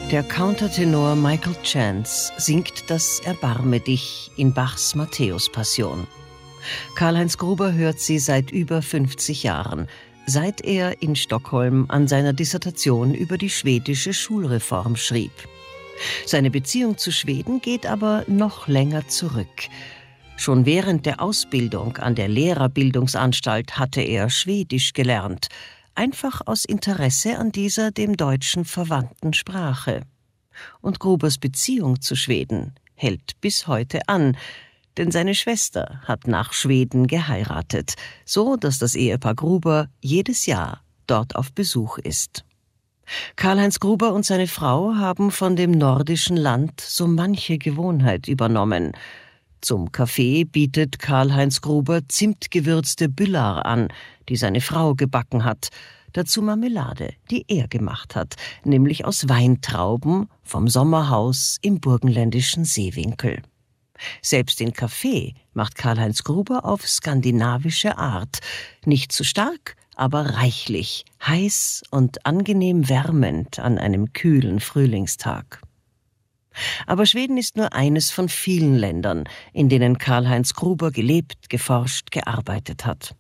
Der Countertenor Michael Chance singt das Erbarme dich in Bachs Matthäus-Passion. Karl-Heinz Gruber hört sie seit über 50 Jahren, seit er in Stockholm an seiner Dissertation über die schwedische Schulreform schrieb. Seine Beziehung zu Schweden geht aber noch länger zurück. Schon während der Ausbildung an der Lehrerbildungsanstalt hatte er Schwedisch gelernt, einfach aus Interesse an dieser dem Deutschen verwandten Sprache. Und Grubers Beziehung zu Schweden hält bis heute an, denn seine Schwester hat nach Schweden geheiratet, so dass das Ehepaar Gruber jedes Jahr dort auf Besuch ist. Karl-Heinz Gruber und seine Frau haben von dem nordischen Land so manche Gewohnheit übernommen. Zum Kaffee bietet Karl-Heinz Gruber zimtgewürzte Büllar an, die seine Frau gebacken hat. Dazu Marmelade, die er gemacht hat, nämlich aus Weintrauben vom Sommerhaus im burgenländischen Seewinkel. Selbst den Kaffee macht Karl-Heinz Gruber auf skandinavische Art. Nicht zu stark, aber reichlich, heiß und angenehm wärmend an einem kühlen Frühlingstag. Aber Schweden ist nur eines von vielen Ländern, in denen Karl-Heinz Gruber gelebt, geforscht, gearbeitet hat.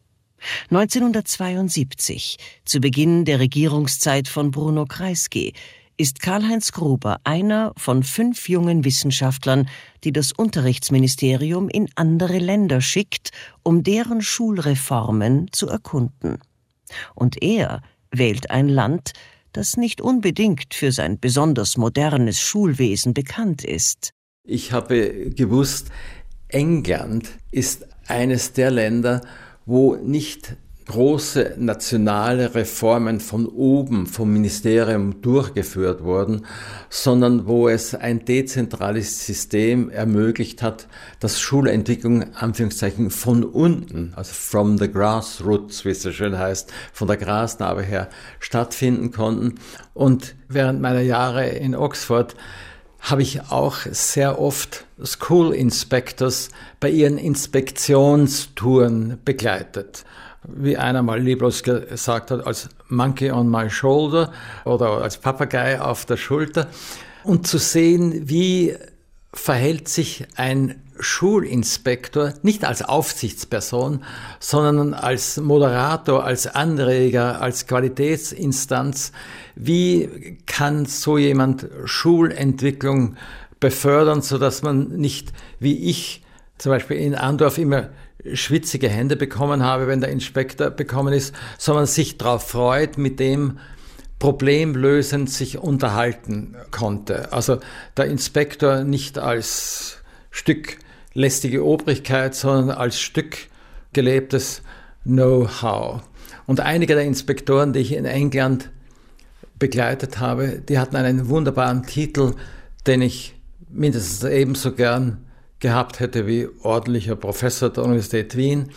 1972, zu Beginn der Regierungszeit von Bruno Kreisky, ist Karl-Heinz Gruber einer von 5 jungen Wissenschaftlern, die das Unterrichtsministerium in andere Länder schickt, um deren Schulreformen zu erkunden. Und er wählt ein Land, das nicht unbedingt für sein besonders modernes Schulwesen bekannt ist. Ich habe gewusst, England ist eines der Länder, wo nicht große nationale Reformen von oben vom Ministerium durchgeführt wurden, sondern wo es ein dezentrales System ermöglicht hat, dass Schulentwicklung, Anführungszeichen, von unten, also from the grassroots, wie es so schön heißt, von der Grasnarbe her stattfinden konnten. Und während meiner Jahre in Oxford habe ich auch sehr oft School Inspectors bei ihren Inspektionstouren begleitet. Wie einer mal lieblos gesagt hat, als Monkey on my shoulder oder als Papagei auf der Schulter. Und zu sehen, wie verhält sich ein Schulinspektor, nicht als Aufsichtsperson, sondern als Moderator, als Anreger, als Qualitätsinstanz. Wie kann so jemand Schulentwicklung befördern, sodass man nicht, wie ich zum Beispiel in Andorf immer schwitzige Hände bekommen habe, wenn der Inspektor bekommen ist, sondern sich darauf freut, mit dem problemlösend sich unterhalten konnte. Also der Inspektor nicht als Stück lästige Obrigkeit, sondern als Stück gelebtes Know-how. Und einige der Inspektoren, die ich in England begleitet habe, die hatten einen wunderbaren Titel, den ich mindestens ebenso gern gehabt hätte wie ordentlicher Professor der Universität Wien.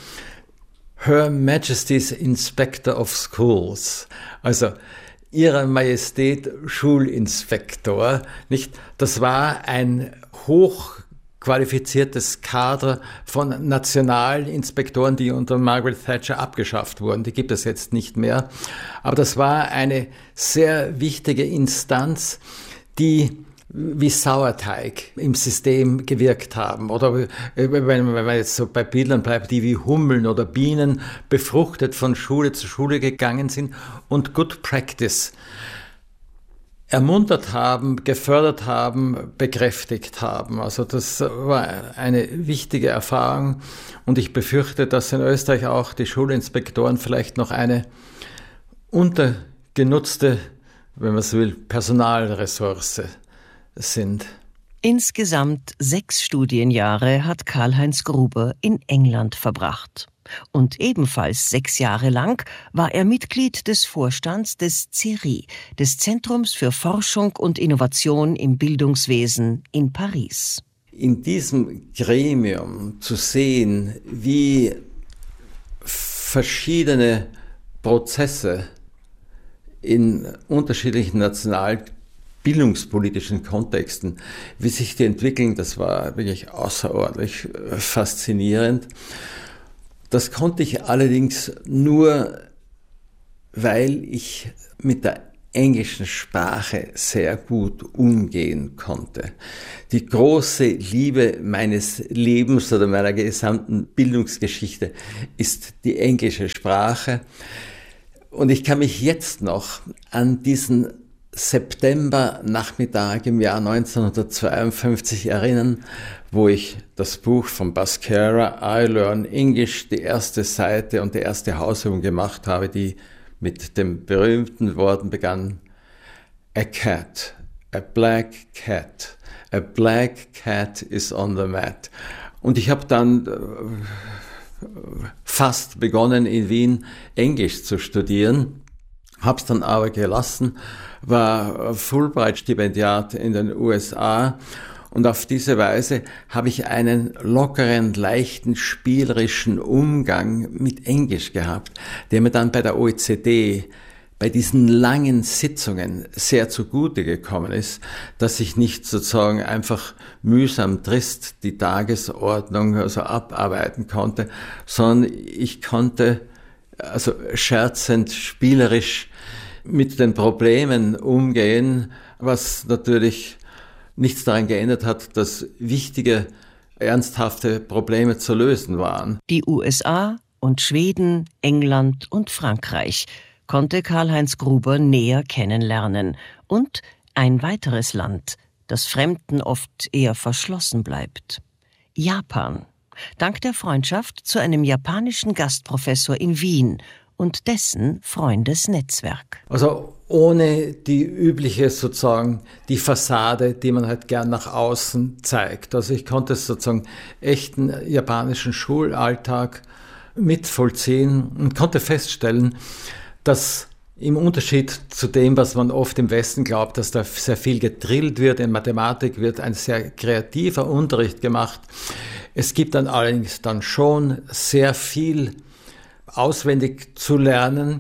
Her Majesty's Inspector of Schools. Also Ihrer Majestät Schulinspektor, nicht? Das war ein hochqualifiziertes Kader von Nationalinspektoren, die unter Margaret Thatcher abgeschafft wurden. Die gibt es jetzt nicht mehr. Aber das war eine sehr wichtige Instanz, die wie Sauerteig im System gewirkt haben. Oder wenn man jetzt so bei Bildern bleibt, die wie Hummeln oder Bienen befruchtet von Schule zu Schule gegangen sind und Good Practice ermuntert haben, gefördert haben, bekräftigt haben. Also das war eine wichtige Erfahrung und ich befürchte, dass in Österreich auch die Schulinspektoren vielleicht noch eine untergenutzte, wenn man so will, Personalressource sind. Insgesamt 6 Studienjahre hat Karl-Heinz Gruber in England verbracht. Und ebenfalls 6 Jahre lang war er Mitglied des Vorstands des CERI, des Zentrums für Forschung und Innovation im Bildungswesen in Paris. In diesem Gremium zu sehen, wie verschiedene Prozesse in unterschiedlichen bildungspolitischen Kontexten, wie sich die entwickeln, das war wirklich außerordentlich faszinierend. Das konnte ich allerdings nur, weil ich mit der englischen Sprache sehr gut umgehen konnte. Die große Liebe meines Lebens oder meiner gesamten Bildungsgeschichte ist die englische Sprache. Und ich kann mich jetzt noch an diesen September-Nachmittag im Jahr 1952 erinnern, wo ich das Buch von Buscera, I Learn English, die erste Seite und die erste Hausübung gemacht habe, die mit den berühmten Worten begann: A cat, a black cat is on the mat. Und ich habe dann fast begonnen, in Wien Englisch zu studieren, habe es dann aber gelassen, war Fulbright-Stipendiat in den USA und auf diese Weise habe ich einen lockeren, leichten, spielerischen Umgang mit Englisch gehabt, der mir dann bei der OECD, bei diesen langen Sitzungen sehr zugute gekommen ist, dass ich nicht sozusagen einfach mühsam trist die Tagesordnung also abarbeiten konnte, sondern ich konnte also scherzend, spielerisch mit den Problemen umgehen, was natürlich nichts daran geändert hat, dass wichtige, ernsthafte Probleme zu lösen waren. Die USA und Schweden, England und Frankreich konnte Karl-Heinz Gruber näher kennenlernen. Und ein weiteres Land, das Fremden oft eher verschlossen bleibt: Japan. Dank der Freundschaft zu einem japanischen Gastprofessor in Wien und dessen Freundesnetzwerk. Also ohne die übliche sozusagen, die Fassade, die man halt gern nach außen zeigt. Also ich konnte sozusagen echten japanischen Schulalltag mitvollziehen und konnte feststellen, dass im Unterschied zu dem, was man oft im Westen glaubt, dass da sehr viel gedrillt wird, in Mathematik wird ein sehr kreativer Unterricht gemacht. Es gibt dann allerdings dann schon sehr viel auswendig zu lernen.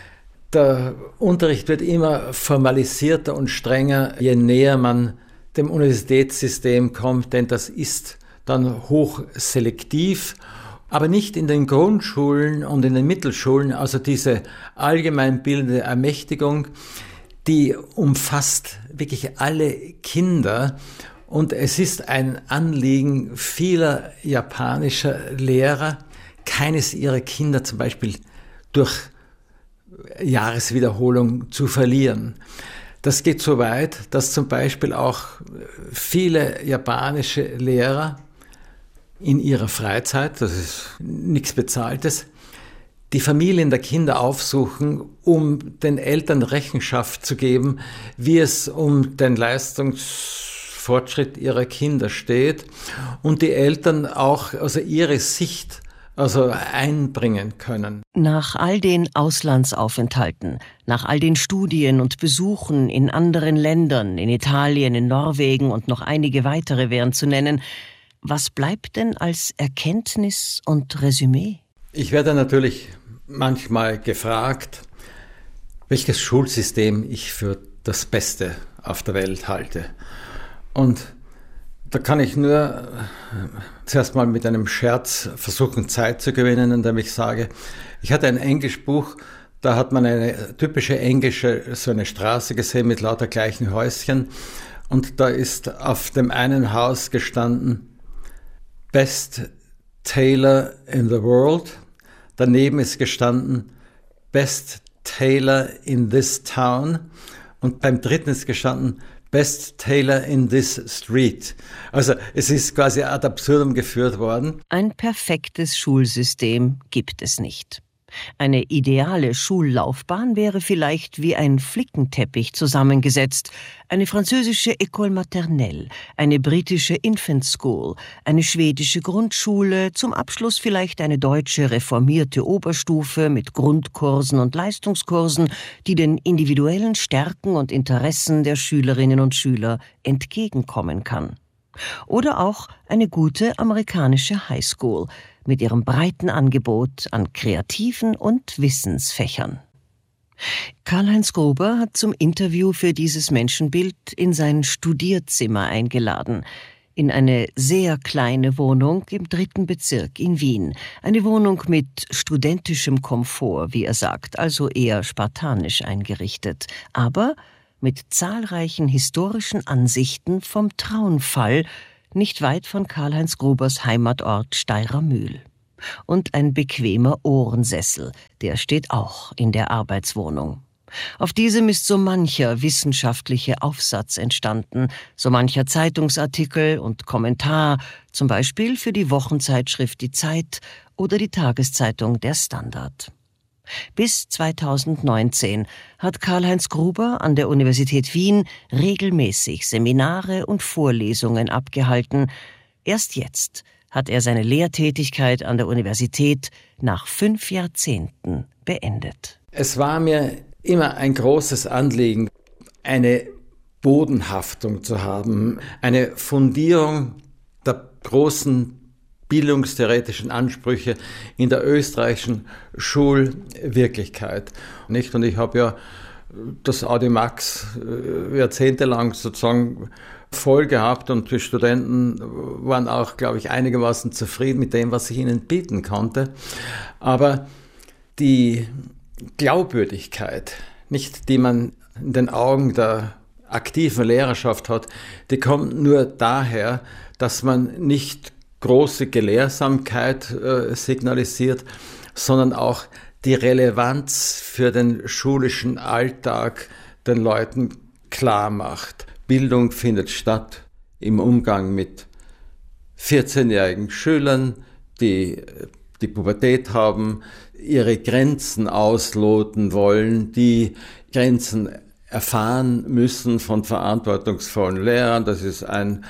Der Unterricht wird immer formalisierter und strenger, je näher man dem Universitätssystem kommt, denn das ist dann hochselektiv. Aber nicht in den Grundschulen und in den Mittelschulen, also diese allgemeinbildende Ermächtigung, die umfasst wirklich alle Kinder. Und es ist ein Anliegen vieler japanischer Lehrer, keines ihrer Kinder zum Beispiel durch Jahreswiederholung zu verlieren. Das geht so weit, dass zum Beispiel auch viele japanische Lehrer in ihrer Freizeit, das ist nichts Bezahltes, die Familien der Kinder aufsuchen, um den Eltern Rechenschaft zu geben, wie es um den Leistungsfortschritt ihrer Kinder steht und die Eltern auch also ihre Sicht einbringen können. Nach all den Auslandsaufenthalten, nach all den Studien und Besuchen in anderen Ländern, in Italien, in Norwegen und noch einige weitere wären zu nennen, was bleibt denn als Erkenntnis und Resümee? Ich werde natürlich manchmal gefragt, welches Schulsystem ich für das Beste auf der Welt halte. Und da kann ich nur zuerst mal mit einem Scherz versuchen, Zeit zu gewinnen, indem ich sage, ich hatte ein Englischbuch, da hat man eine typische englische, so eine Straße gesehen mit lauter gleichen Häuschen. Und da ist auf dem einen Haus gestanden, Best Tailor in the World. Daneben ist gestanden, Best Tailor in this town. Und beim dritten ist gestanden, Best Tailor in this street. Also es ist quasi ad absurdum geführt worden. Ein perfektes Schulsystem gibt es nicht. Eine ideale Schullaufbahn wäre vielleicht wie ein Flickenteppich zusammengesetzt. Eine französische École maternelle, eine britische Infant School, eine schwedische Grundschule, zum Abschluss vielleicht eine deutsche reformierte Oberstufe mit Grundkursen und Leistungskursen, die den individuellen Stärken und Interessen der Schülerinnen und Schüler entgegenkommen kann. Oder auch eine gute amerikanische Highschool mit ihrem breiten Angebot an kreativen und Wissensfächern. Karl-Heinz Gruber hat zum Interview für dieses Menschenbild in sein Studierzimmer eingeladen. in eine sehr kleine Wohnung im 3. Bezirk in Wien. Eine Wohnung mit studentischem Komfort, wie er sagt, also eher spartanisch eingerichtet, aber mit zahlreichen historischen Ansichten vom Traunfall, nicht weit von Karl-Heinz Grubers Heimatort Steirermühl. Und ein bequemer Ohrensessel, der steht auch in der Arbeitswohnung. Auf diesem ist so mancher wissenschaftliche Aufsatz entstanden, so mancher Zeitungsartikel und Kommentar, zum Beispiel für die Wochenzeitschrift Die Zeit oder die Tageszeitung Der Standard. Bis 2019 hat Karl-Heinz Gruber an der Universität Wien regelmäßig Seminare und Vorlesungen abgehalten. Erst jetzt hat er seine Lehrtätigkeit an der Universität nach 5 Jahrzehnten beendet. Es war mir immer ein großes Anliegen, eine Bodenhaftung zu haben, eine Fundierung der großen bildungstheoretischen Ansprüche in der österreichischen Schulwirklichkeit. Nicht? Und ich habe ja das Audimax jahrzehntelang sozusagen voll gehabt und die Studenten waren auch, glaube ich, einigermaßen zufrieden mit dem, was ich ihnen bieten konnte. Aber die Glaubwürdigkeit, nicht, die man in den Augen der aktiven Lehrerschaft hat, die kommt nur daher, dass man nicht große Gelehrsamkeit signalisiert, sondern auch die Relevanz für den schulischen Alltag den Leuten klar macht. Bildung findet statt im Umgang mit 14-jährigen Schülern, die die Pubertät haben, ihre Grenzen ausloten wollen, die Grenzen erfahren müssen von verantwortungsvollen Lehrern. Das ist ein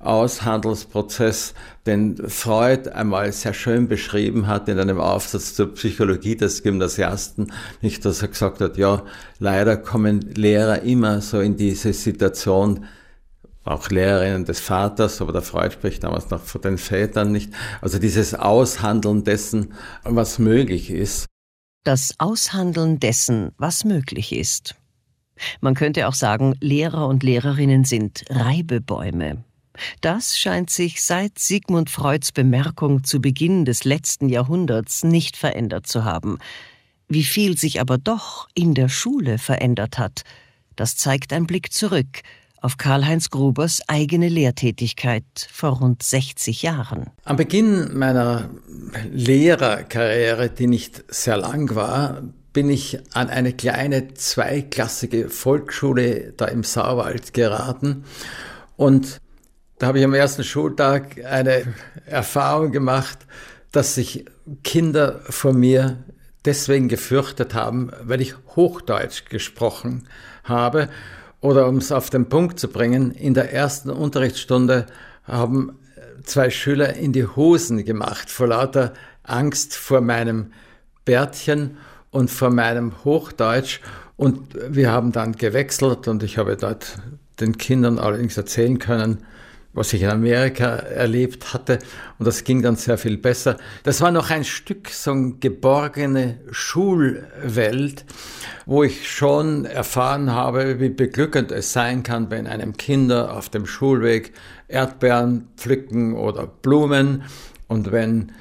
Aushandelsprozess, den Freud einmal sehr schön beschrieben hat in einem Aufsatz zur Psychologie des Gymnasiasten. Nicht, dass er gesagt hat, ja, leider kommen Lehrer immer so in diese Situation, auch Lehrerinnen des Vaters, aber der Freud spricht damals noch von den Vätern, nicht? Also dieses Aushandeln dessen, was möglich ist. Das Aushandeln dessen, was möglich ist. Man könnte auch sagen, Lehrer und Lehrerinnen sind Reibebäume. Das scheint sich seit Sigmund Freuds Bemerkung zu Beginn des letzten Jahrhunderts nicht verändert zu haben. Wie viel sich aber doch in der Schule verändert hat, das zeigt ein Blick zurück auf Karl-Heinz Grubers eigene Lehrtätigkeit vor rund 60 Jahren. Am Beginn meiner Lehrerkarriere, die nicht sehr lang war, bin ich an eine kleine zweiklassige Volksschule da im Sauerwald geraten. Und da habe ich am ersten Schultag eine Erfahrung gemacht, dass sich Kinder vor mir deswegen gefürchtet haben, weil ich Hochdeutsch gesprochen habe. Oder um es auf den Punkt zu bringen, in der ersten Unterrichtsstunde haben 2 Schüler in die Hosen gemacht, vor lauter Angst vor meinem Bärtchen und vor meinem Hochdeutsch. Und wir haben dann gewechselt und ich habe dort den Kindern allerdings erzählen können, was ich in Amerika erlebt hatte. Und das ging dann sehr viel besser. Das war noch ein Stück so eine geborgene Schulwelt, wo ich schon erfahren habe, wie beglückend es sein kann, wenn einem Kinder auf dem Schulweg Erdbeeren pflücken oder Blumen und wenn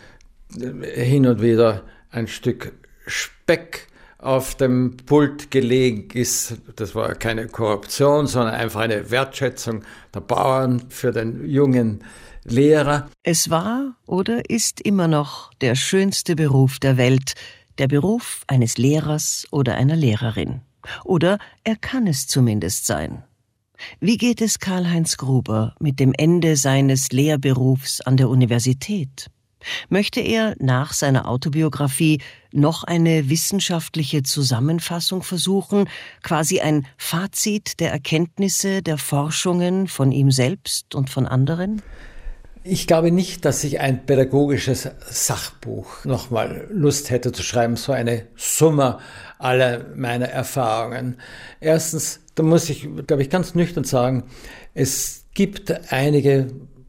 hin und wieder ein Stück Speck auf dem Pult gelegen ist. Das war keine Korruption, sondern einfach eine Wertschätzung der Bauern für den jungen Lehrer. Es war oder ist immer noch der schönste Beruf der Welt, der Beruf eines Lehrers oder einer Lehrerin. Oder er kann es zumindest sein. Wie geht es Karl-Heinz Gruber mit dem Ende seines Lehrberufs an der Universität? Möchte er nach seiner Autobiografie noch eine wissenschaftliche Zusammenfassung versuchen, quasi ein Fazit der Erkenntnisse, der Forschungen von ihm selbst und von anderen? Ich glaube nicht, dass ich ein pädagogisches Sachbuch nochmal Lust hätte zu schreiben, so eine Summe aller meiner Erfahrungen. Erstens, da muss ich, glaube ich, ganz nüchtern sagen, es gibt einige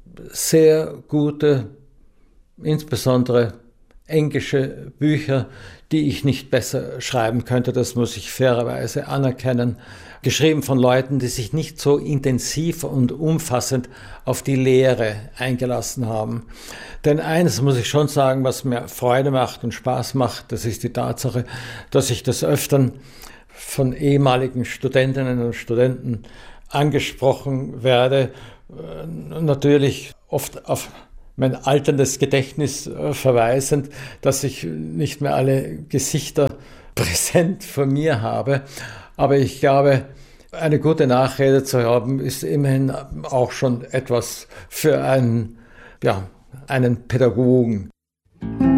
sehr gute, insbesondere englische Bücher, die ich nicht besser schreiben könnte. Das muss ich fairerweise anerkennen. geschrieben von Leuten, die sich nicht so intensiv und umfassend auf die Lehre eingelassen haben. Denn eines muss ich schon sagen, was mir Freude macht und Spaß macht, das ist die Tatsache, dass ich des Öfteren von ehemaligen Studentinnen und Studenten angesprochen werde, natürlich oft auf mein alterndes Gedächtnis verweisend, dass ich nicht mehr alle Gesichter präsent vor mir habe. Aber ich glaube, eine gute Nachrede zu haben, ist immerhin auch schon etwas für einen Pädagogen.